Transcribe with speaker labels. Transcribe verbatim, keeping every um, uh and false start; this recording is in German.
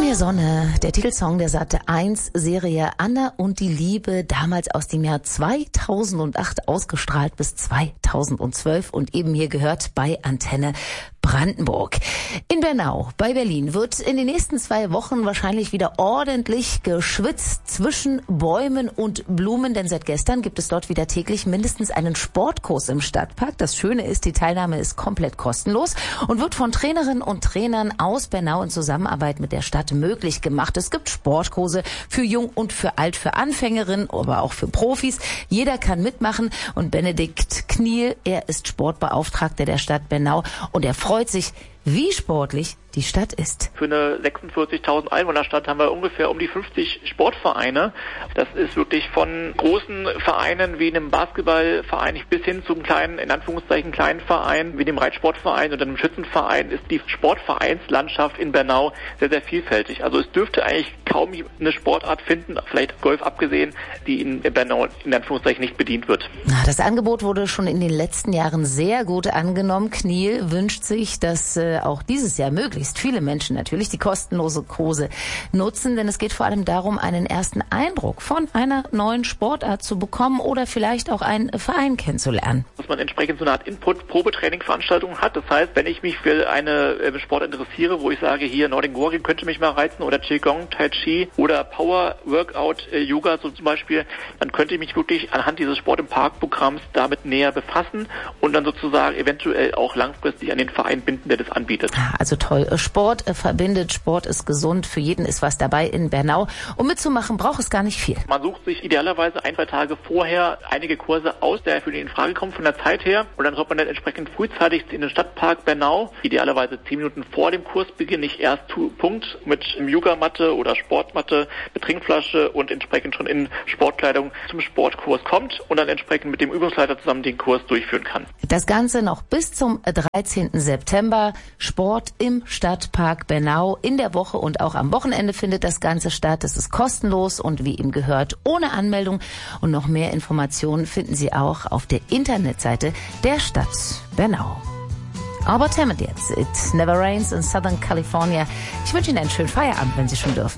Speaker 1: Neue Sonne, der Titelsong der Sat eins Serie Anna und die Liebe, damals aus dem Jahr zweitausendacht, ausgestrahlt bis zweitausendzwölf und eben hier gehört bei Antenne Brandenburg. In Bernau bei Berlin wird in den nächsten zwei Wochen wahrscheinlich wieder ordentlich geschwitzt zwischen Bäumen und Blumen, denn seit gestern gibt es dort wieder täglich mindestens einen Sportkurs im Stadtpark. Das Schöne ist, die Teilnahme ist komplett kostenlos und wird von Trainerinnen und Trainern aus Bernau in Zusammenarbeit mit der Stadt möglich gemacht. Es gibt Sportkurse für Jung und für Alt, für Anfängerinnen, aber auch für Profis. Jeder kann mitmachen und Benedikt Kniel, er ist Sportbeauftragter der Stadt Bernau und er freut sich, wie sportlich die Stadt ist.
Speaker 2: Für eine sechsundvierzigtausend Einwohnerstadt haben wir ungefähr um die fünfzig Sportvereine. Das ist wirklich von großen Vereinen wie einem Basketballverein bis hin zum kleinen, in Anführungszeichen kleinen Verein wie dem Reitsportverein oder dem Schützenverein ist die Sportvereinslandschaft in Bernau sehr, sehr vielfältig. Also es dürfte eigentlich kaum eine Sportart finden, vielleicht Golf abgesehen, die in Bernau in Anführungszeichen nicht bedient wird.
Speaker 1: Das Angebot wurde schon in den letzten Jahren sehr gut angenommen. Kniel wünscht sich, dass äh, auch dieses Jahr möglichst viele Menschen natürlich die kostenlose Kurse nutzen, denn es geht vor allem darum, einen ersten Eindruck von einer neuen Sportart zu bekommen oder vielleicht auch einen Verein kennenzulernen.
Speaker 2: Dass man entsprechend so eine Art Input-Probetraining-Veranstaltung hat. Das heißt, wenn ich mich für eine äh, Sport interessiere, wo ich sage, hier Nordic Warrior könnte mich mal reizen oder Qigong, Tai Chi oder Power Workout, äh, Yoga so zum Beispiel, dann könnte ich mich wirklich anhand dieses Sport im Park-Programms damit näher befassen und dann sozusagen eventuell auch langfristig an den Verein binden, der das anbietet.
Speaker 1: Also toll. Sport verbindet, Sport ist gesund, für jeden ist was dabei in Bernau. Um mitzumachen, braucht es gar nicht viel.
Speaker 2: Man sucht sich idealerweise ein, zwei Tage vorher einige Kurse aus, der für den in Frage kommt von der Zeit her. Und dann kommt man dann entsprechend frühzeitig in den Stadtpark Bernau, idealerweise zehn Minuten vor dem Kursbeginn, nicht erst zu Punkt, mit Yogamatte oder Sportmatte, mit Trinkflasche und entsprechend schon in Sportkleidung zum Sportkurs kommt und dann entsprechend mit dem Übungsleiter zusammen den Kurs durchführen kann.
Speaker 1: Das Ganze noch bis zum dreizehnten September. Sport im Stadtpark Bernau. In der Woche und auch am Wochenende findet das Ganze statt. Es ist kostenlos und wie ihm gehört, ohne Anmeldung. Und noch mehr Informationen finden Sie auch auf der Internetseite der Stadt Bernau. Aber Hammond jetzt. It never rains in Southern California. Ich wünsche Ihnen einen schönen Feierabend, wenn Sie schon dürfen.